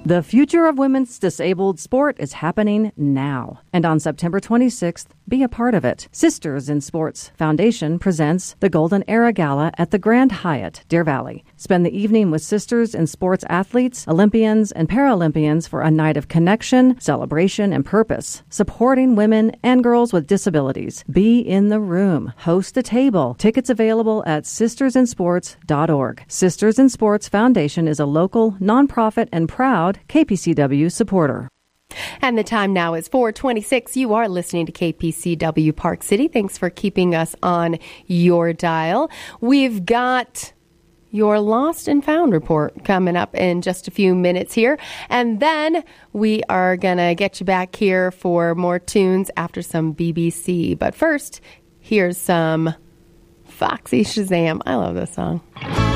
The future of women's disabled sport is happening now. And on September 26th, be a part of it. Sisters in Sports Foundation presents the Golden Era Gala at the Grand Hyatt, Deer Valley. Spend the evening with Sisters in Sports athletes, Olympians, and Paralympians for a night of connection, celebration, and purpose, supporting women and girls with disabilities. Be in the room. Host a table. Tickets available at sistersinsports.org. Sisters in Sports Foundation is a local, nonprofit, and proud KPCW supporter. And the time now is 4:26. You are listening to KPCW Park City. Thanks for keeping us on your dial. We've got your Lost and Found report coming up in just a few minutes here. And then we are going to get you back here for more tunes after some BBC. But first, here's some Foxy Shazam. I love this song.